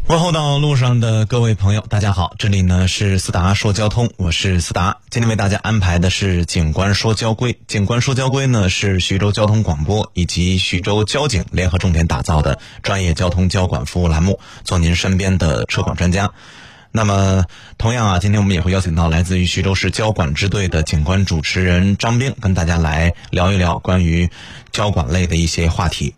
问候到路上的各位朋友，大家好，这里呢是思达说交通，我是思达。今天为大家安排的是警官说交规。警官说交规呢是徐州交通广播以及徐州交警联合重点打造的专业交通交管服务栏目，做您身边的车管专家。那么同样今天我们也会邀请到来自于徐州市交管支队的警官主持人张兵，跟大家来聊一聊关于交管类的一些话题。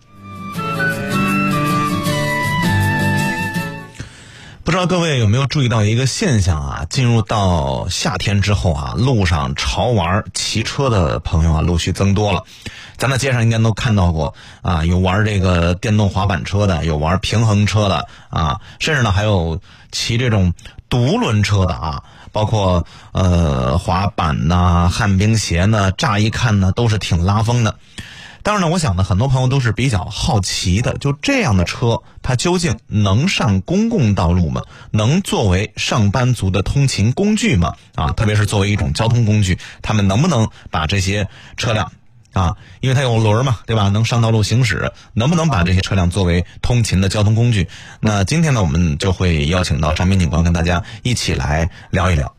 不知道各位有没有注意到一个现象进入到夏天之后路上潮玩骑车的朋友陆续增多了。咱在街上应该都看到过有玩这个电动滑板车的，有玩平衡车的甚至呢还有骑这种独轮车的包括滑板旱冰鞋呢，乍一看呢都是挺拉风的。当然呢，我想呢，很多朋友都是比较好奇的，就这样的车，它究竟能上公共道路吗？能作为上班族的通勤工具吗？特别是作为一种交通工具，他们能不能把这些车辆因为它有轮嘛，对吧？能上道路行驶，能不能把这些车辆作为通勤的交通工具？那今天呢，我们就会邀请到张斌警官跟大家一起来聊一聊。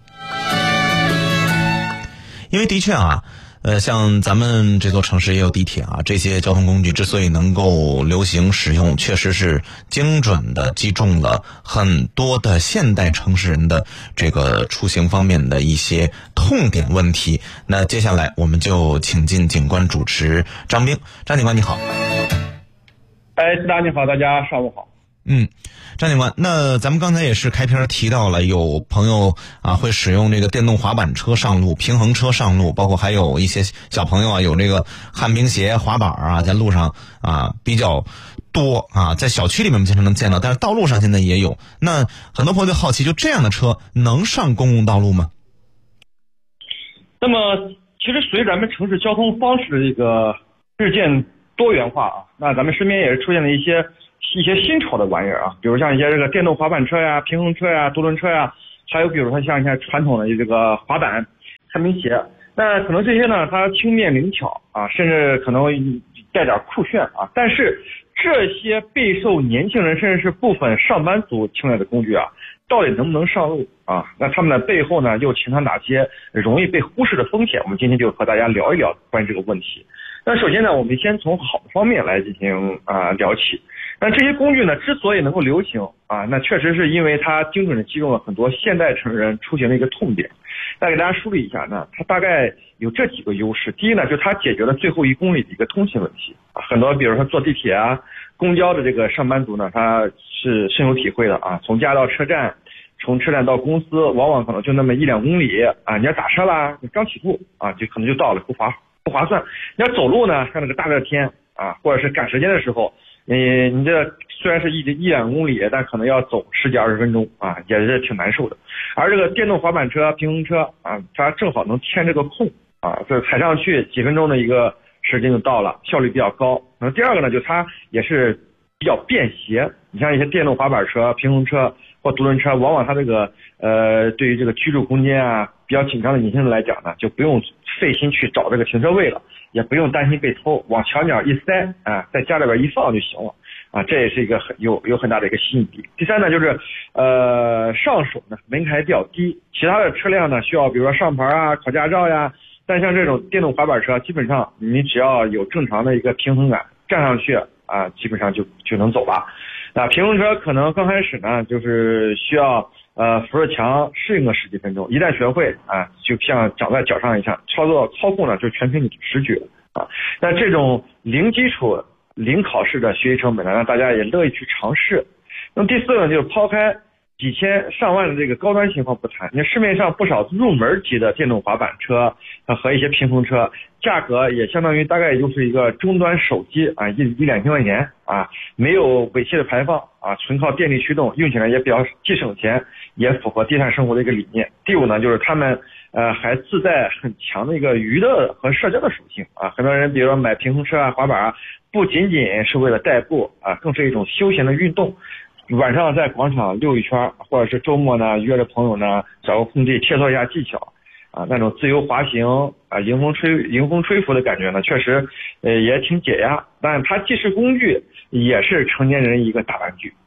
因为的确像咱们这座城市也有地铁这些交通工具之所以能够流行使用，确实是精准的击中了很多的现代城市人的这个出行方面的一些痛点问题。那接下来我们就请进警官主持张兵。张警官你好。 思达你好，大家上午好。 张警官，那咱们刚才也是开篇提到了，有朋友会使用这个电动滑板车上路，平衡车上路，包括还有一些小朋友有这个旱冰鞋、滑板在路上比较多在小区里面我们经常能见到，但是道路上现在也有。那很多朋友就好奇，就这样的车能上公共道路吗？ 那么其实随着咱们城市交通方式的这个日渐多元化那咱们身边也是出现了一些新潮的玩意儿比如像一些这个电动滑板车呀、平衡车呀、独轮车呀，还有比如说像一些传统的这个滑板、旱冰鞋。那可能这些呢，它轻便灵巧甚至可能带点酷炫但是这些备受年轻人甚至是部分上班族青睐的工具到底能不能上路那他们的背后呢又潜藏哪些容易被忽视的风险？我们今天就和大家聊一聊关于这个问题。那首先呢，我们先从好的方面来进行聊起。那这些工具呢，之所以能够流行那确实是因为它精准的击中了很多现代城市人出行的一个痛点。再给大家梳理一下呢，它大概有这几个优势。第一呢，就是它解决了最后1公里的一个通勤问题很多比如说坐地铁公交的这个上班族呢，他是深有体会的从家到车站，从车站到公司，往往可能就那么1-2公里你要打车啦，你刚起步就可能就到了，不划算。你要走路呢，像那个大热天或者是赶时间的时候，你这虽然是1-2公里，但可能要走10几20分钟也是挺难受的。而这个电动滑板车、平衡车它正好能填这个空这踩上去几分钟的一个时间就到了，效率比较高。那第二个呢，就它也是比较便携。你像一些电动滑板车、平衡车或独轮车，往往它这个对于这个居住空间比较紧张的年轻人来讲呢，就不用费心去找这个停车位了，也不用担心被偷，往墙角一塞在家里边一放就行了这也是一个有很大的一个吸引力。第三呢，就是上手呢门槛比较低，其他的车辆呢需要比如说上牌考驾照呀，但像这种电动滑板车，基本上你只要有正常的一个平衡感，站上去基本上就能走了。那平衡车可能刚开始呢，就是需要扶着墙适应个10几分钟，一旦学会就像长在脚上一样，操控呢就全凭你直觉那这种零基础、零考试的学习成本呢，让大家也乐意去尝试。那么第四呢，就是抛开几千上万的这个高端情况不谈，你市面上不少入门级的电动滑板车和一些平衡车，价格也相当于大概也就是一个终端手机1-2千块钱没有尾气的排放纯靠电力驱动，用起来也比较既省钱，也符合低碳生活的一个理念。第五呢，就是他们还自带很强的一个娱乐和社交的属性很多人比如说买平衡车滑板不仅仅是为了代步更是一种休闲的运动。晚上在广场溜一圈，或者是周末呢约着朋友呢找个空地切磋一下技巧那种自由滑行迎风吹拂的感觉呢，确实也挺解压。但它既是工具，也是成年人一个大玩具。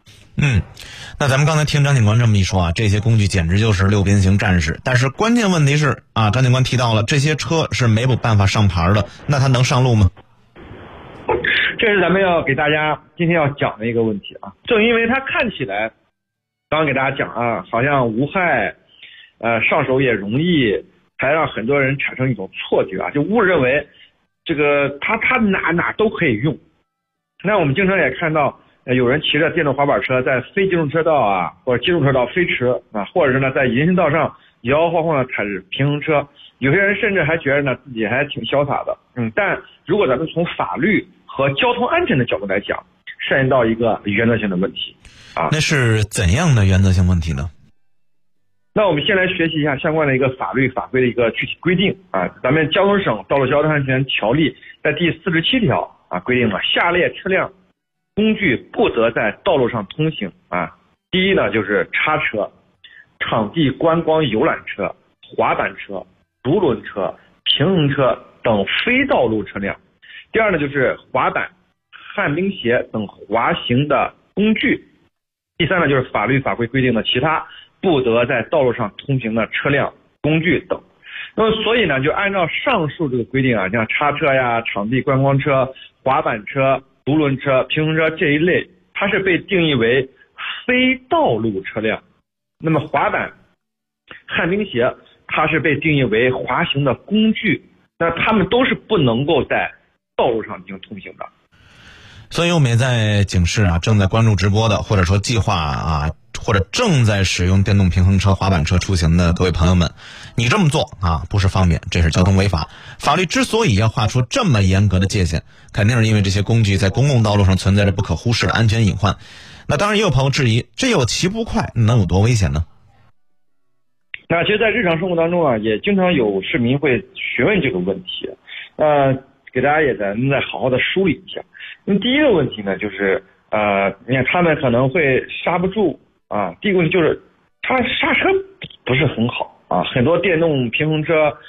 那咱们刚才听张警官这么一说啊，这些工具简直就是六边形战士。但是关键问题是啊，张警官提到了这些车是没有办法上牌的，那它能上路吗？ 这是咱们要给大家今天要讲的一个问题啊。正因为它看起来，刚刚给大家讲啊，好像无害，上手也容易，才让很多人产生一种错觉啊，就误认为这个它哪都可以用。那我们经常也看到。有人骑着电动滑板车在非机动车道啊，或者机动车道飞驰啊，或者是呢在人行道上摇摇晃晃的踩着平衡车，有些人甚至还觉得呢自己还挺潇洒的。但如果咱们从法律和交通安全的角度来讲，涉及到一个原则性的问题啊。 那是怎样的原则性问题呢？ 那我们先来学习一下相关的一个法律法规的一个具体规定啊。咱们江苏省道路交通安全条例在第47条啊规定了下列车辆工具不得在道路上通行啊。第一呢就是叉车、场地观光游览车、滑板车、独轮车、平衡车等非道路车辆。第二呢就是滑板、旱冰鞋等滑行的工具。第三呢就是法律法规规定的其他不得在道路上通行的车辆、工具等。那么所以呢，就按照上述这个规定啊，像叉车呀、场地观光车、滑板车、独轮车、平衡车这一类，它是被定义为非道路车辆。那么滑板、旱冰鞋，它是被定义为滑行的工具，那它们都是不能够在道路上进行通行的。 所以我们也在警示啊，正在关注直播的，或者说计划啊，或者正在使用电动平衡车、滑板车出行的各位朋友们，你这么做啊，不是方便，这是交通违法。法律之所以要画出这么严格的界限，肯定是因为这些工具在公共道路上存在着不可忽视的安全隐患。那当然也有朋友质疑，这有骑不快，能有多危险呢？ 那其实在日常生活当中啊，也经常有市民会询问这个问题，给大家也再好好的梳理一下。那么第一个问题呢，就是你看他们可能会刹不住啊。第一个问题就是他刹车不是很好啊，很多电动平衡车